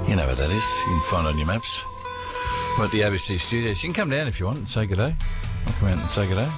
You know where that is. You can find it on your maps. We're at the ABC studios. You can come down if you want and say good day. I'll come out and say good day.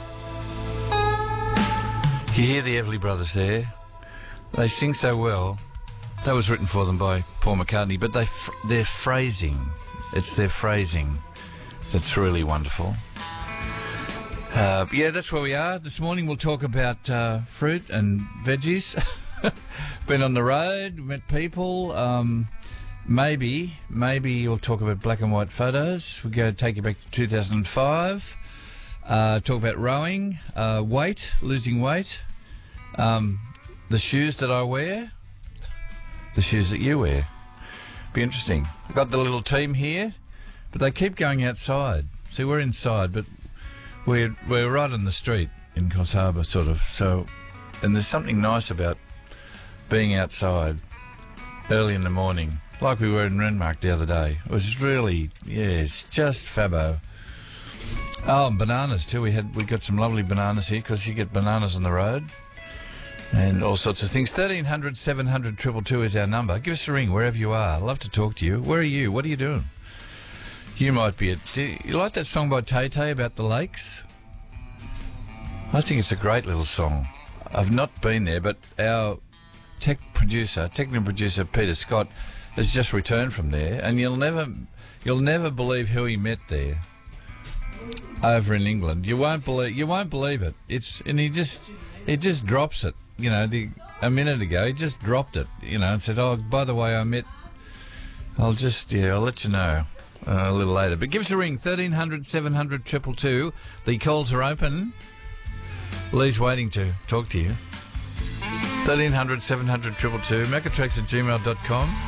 You hear the Everly Brothers there. They sing so well. That was written for them by Paul McCartney, but their phrasing, it's their phrasing that's really wonderful. Yeah, that's where we are. This morning we'll talk about fruit and veggies. Been on the road, met people. Maybe you'll talk about black and white photos. We'll go take you back to 2005. Talk about rowing, losing weight, the shoes that I wear, the shoes that you wear. Be interesting. We've got the little team here, but they keep going outside. See, we're inside, but we're right on the street in Coffs Harbour, sort of. So, and there's something nice about being outside early in the morning, like we were in Renmark the other day. It was really, it's just fabbo. Oh, and bananas too. We got some lovely bananas here because you get bananas on the road and all sorts of things. 1300 700 222 is our number. Give us a ring wherever you are. I'd love to talk to you. Where are you? What are you doing? You might be do you like that song by Tay Tay about the lakes? I think it's a great little song. I've not been there, but our technical producer Peter Scott has just returned from there, and you'll never believe who he met there over in England. You won't believe it. He just drops it. You know, a minute ago he just dropped it. You know, and said, "Oh, by the way, I'll let you know a little later." But give us a ring, 1300 700 222. The calls are open. Lee's waiting to talk to you. 1300 700 222. Megatracks@gmail.com.